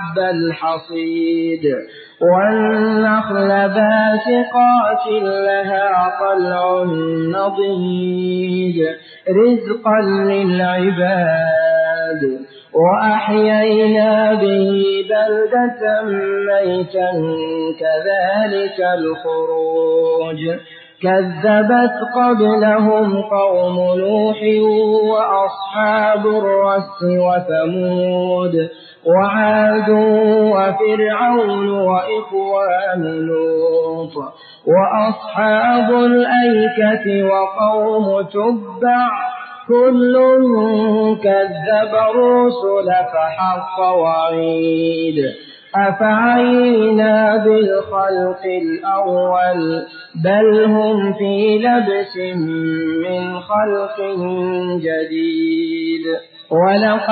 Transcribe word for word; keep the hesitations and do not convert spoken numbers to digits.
حب الحصيد والنخل باسقات لها طلع نضيد رزقا للعباد وأحيينا به بلدة ميتا كذلك الخروج كذبت قبلهم قوم نوح وأصحاب الرس وثمود وعاد وفرعون وإخوان لوط وأصحاب الأيكة وقوم تبع كل كذب الرسل فحق وعيد أفعينا بالخلق الأول بل هم في لبس من خلق جديد ولقد